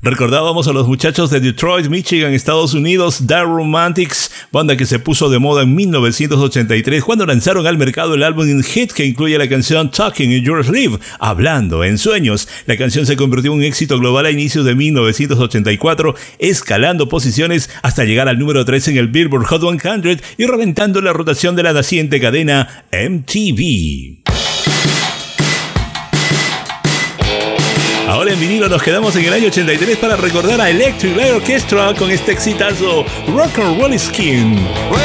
Recordábamos a los muchachos de Detroit, Michigan, Estados Unidos, The Romantics, banda que se puso de moda en 1983 cuando lanzaron al mercado el álbum hit que incluye la canción Talking in Your Sleep, Hablando en Sueños. La canción se convirtió en un éxito global a inicios de 1984, escalando posiciones hasta llegar al número 3 en el Billboard Hot 100 y reventando la rotación de la naciente cadena MTV. Ahora en vinilo nos quedamos en el año 83 para recordar a Electric Light Orchestra con este exitazo Rock and Roll Skin.